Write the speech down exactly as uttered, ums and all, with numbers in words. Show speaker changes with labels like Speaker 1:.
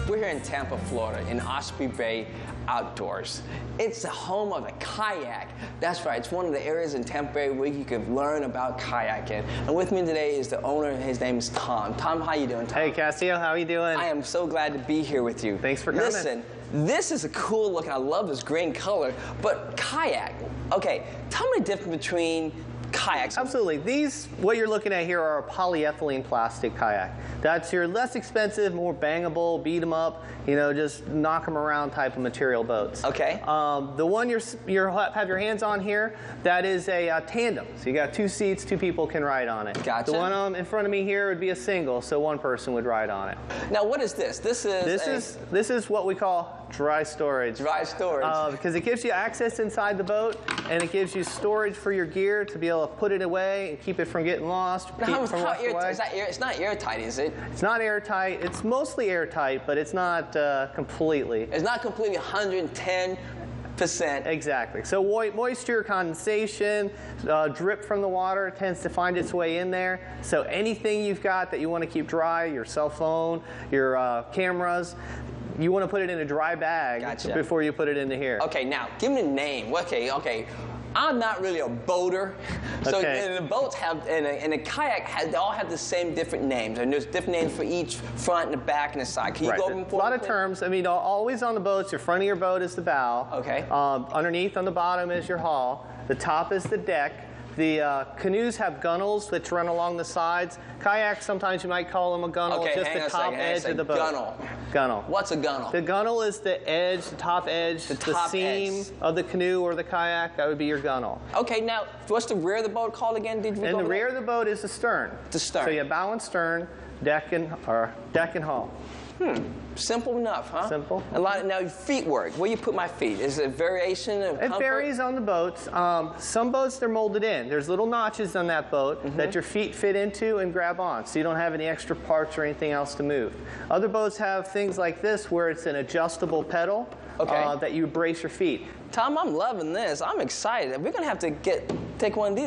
Speaker 1: We're here in Tampa, Florida, in Osprey Bay Outdoors. It's the home of a kayak. That's right, it's one of the areas in Tampa Bay where you can learn about kayaking. And with me today is the owner, his name is Tom. Tom, how you doing, Tom?
Speaker 2: Hey, Cassio, how are you doing?
Speaker 1: I am so glad to be here with you.
Speaker 2: Thanks for coming.
Speaker 1: Listen, this is a cool look, and I love this green color, but kayak, okay, tell me the difference between kayaks.
Speaker 2: Absolutely. These, what you're looking at here, are a polyethylene plastic kayak. That's your less expensive, more bangable, beat 'em up, you know, just knock 'em around type of material boats.
Speaker 1: Okay.
Speaker 2: Um, the one you're, you're have your hands on here, that is a uh, tandem. So you got two seats, two people can ride on it.
Speaker 1: Gotcha.
Speaker 2: The one um, in front of me here would be a single, so one person would ride on it.
Speaker 1: Now, what is this? This is
Speaker 2: This
Speaker 1: a
Speaker 2: is this is what we call dry storage.
Speaker 1: dry storage.
Speaker 2: Uh, because it gives you access inside the boat, and it gives you storage for your gear to be able to put it away and keep it from getting lost.
Speaker 1: Now,
Speaker 2: keep
Speaker 1: how,
Speaker 2: it from
Speaker 1: how
Speaker 2: washed
Speaker 1: air,
Speaker 2: away.
Speaker 1: is that air, it's not airtight, is it?
Speaker 2: It's not airtight. It's mostly airtight, but it's not uh, completely.
Speaker 1: It's not completely one hundred ten percent.
Speaker 2: Exactly. So moisture, condensation, uh, drip from the water tends to find its way in there. So anything you've got that you want to keep dry, your cell phone, your uh, cameras, you want to put it in a dry bag
Speaker 1: Gotcha.
Speaker 2: before you put it into here.
Speaker 1: Okay, now, give me a name. Okay, okay. I'm not really a boater. So
Speaker 2: Okay.
Speaker 1: and the boats have, and a, and a kayak, has, they all have the same different names. And there's different names for each front and the back and the side. Can you
Speaker 2: Right.
Speaker 1: go
Speaker 2: A
Speaker 1: over them for
Speaker 2: lot
Speaker 1: me,
Speaker 2: of
Speaker 1: please?
Speaker 2: terms. I mean, al- always on the boats, your front of your boat is the bow.
Speaker 1: Okay.
Speaker 2: Um, underneath on the bottom is your hull. The top is the deck. The uh, canoes have gunnels that run along the sides. Kayaks, sometimes you might call them a gunnel.
Speaker 1: Okay,
Speaker 2: just
Speaker 1: hang
Speaker 2: the
Speaker 1: on a
Speaker 2: top
Speaker 1: second, hang on a
Speaker 2: edge
Speaker 1: second.
Speaker 2: of the boat.
Speaker 1: Gunnel.
Speaker 2: Gunnel.
Speaker 1: What's a gunnel?
Speaker 2: The gunnel is the edge, the top edge, the,
Speaker 1: top
Speaker 2: seam
Speaker 1: edge.
Speaker 2: of the canoe or the kayak. That would be your gunnel.
Speaker 1: Okay, now, what's the rear of the boat called again? Did we
Speaker 2: And
Speaker 1: go
Speaker 2: the
Speaker 1: over
Speaker 2: rear
Speaker 1: that?
Speaker 2: of the boat is the stern.
Speaker 1: The stern.
Speaker 2: So you have bow and stern, deck and or deck and hull.
Speaker 1: Simple enough, huh?
Speaker 2: Simple.
Speaker 1: A lot of, now, feet work. Where you put my feet? Is it a variation of
Speaker 2: It
Speaker 1: comfort?
Speaker 2: varies on the boats. Um, some boats, they're molded in. There's little notches on that boat
Speaker 1: Mm-hmm.
Speaker 2: that your feet fit into and grab on, so you don't have any extra parts or anything else to move. Other boats have things like this where it's an adjustable pedal
Speaker 1: Okay.
Speaker 2: uh, that you brace your feet.
Speaker 1: Tom, I'm loving this. I'm excited. We're going to have to get take one of these.